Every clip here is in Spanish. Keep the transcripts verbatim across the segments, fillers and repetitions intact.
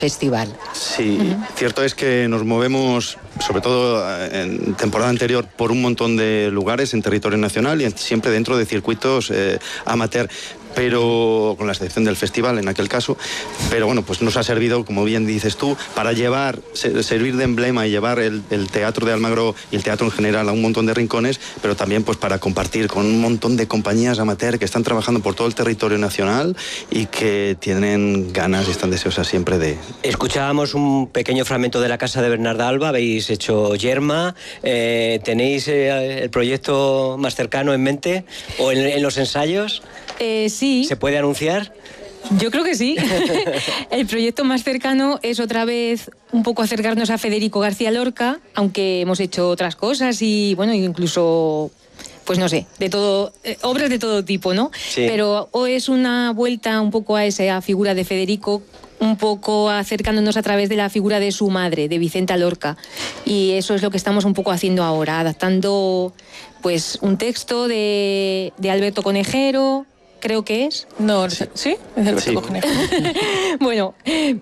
festival. Sí, uh-huh. Cierto es que nos movemos, sobre todo en temporada anterior, por un montón de lugares en territorio nacional y siempre dentro de circuitos eh, amateur, pero con la excepción del festival en aquel caso, pero bueno, pues nos ha servido, como bien dices tú, para llevar, servir de emblema y llevar el, el teatro de Almagro y el teatro en general a un montón de rincones, pero también pues para compartir con un montón de compañías amateur que están trabajando por todo el territorio nacional y que tienen ganas y están deseosas siempre de... Escuchábamos un pequeño fragmento de la casa de Bernarda Alba, habéis hecho Yerma, eh, ¿tenéis eh, el proyecto más cercano en mente o en, en los ensayos? Eh, sí. ¿Se puede anunciar? Yo creo que sí. El proyecto más cercano es otra vez un poco acercarnos a Federico García Lorca, aunque hemos hecho otras cosas y bueno, incluso... pues no sé, de todo, eh, obras de todo tipo, ¿no? Sí. Pero hoy es una vuelta un poco a esa figura de Federico, un poco acercándonos a través de la figura de su madre, de Vicenta Lorca. Y eso es lo que estamos un poco haciendo ahora, adaptando pues un texto de, de Alberto Conejero, creo que es. No, ¿sí? ¿Es Alberto sí. Conejero? Bueno,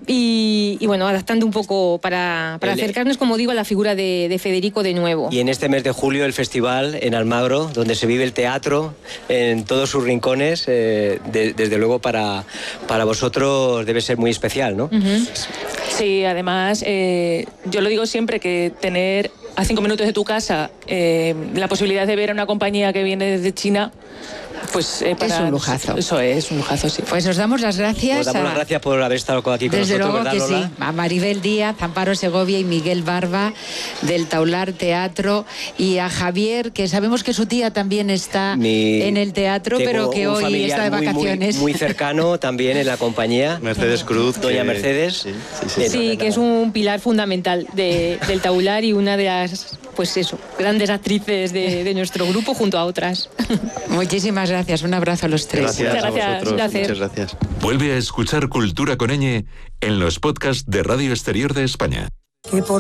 y, y bueno, adaptando un poco para, para el, acercarnos, como digo, a la figura de, de Federico de nuevo. Y en este mes de julio el festival en Almagro, donde se vive el teatro en todos sus rincones, eh, de, desde luego para, para vosotros debe ser muy especial, ¿no? Uh-huh. Sí, además, eh, yo lo digo siempre, que tener a cinco minutos de tu casa eh, la posibilidad de ver a una compañía que viene desde China, pues eh, para, es un lujazo. Eso es, un lujazo, sí. Pues nos damos las gracias. Nos damos a, las gracias por haber estado aquí con desde nosotros, luego que ¿verdad, sí, a Maribel Díaz, Amparo Segovia y Miguel Barba del Taular Teatro, y a Javier, que sabemos que su tía también está Mi, en el teatro, pero que hoy está de vacaciones. Muy, muy, muy cercano también en la compañía. Mercedes Cruz. Doña que, Mercedes. Sí, sí, sí, sí que es un pilar fundamental de, del Taular y una de las, pues eso, grandes actrices de, de nuestro grupo junto a otras. Muchísimas gracias, un abrazo a los tres. Gracias, Muchas gracias, a vosotros. gracias. Muchas gracias. Vuelve a escuchar Cultura con Ñ en los podcasts de Radio Exterior de España. Que por